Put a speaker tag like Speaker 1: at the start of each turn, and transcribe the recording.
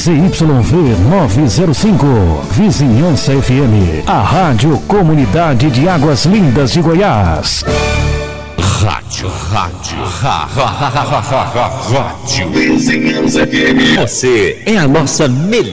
Speaker 1: ZYV 905, Vizinhança FM, a Rádio Comunidade de Águas Lindas de Goiás.
Speaker 2: Rádio Vizinhança FM. Você é a nossa melhor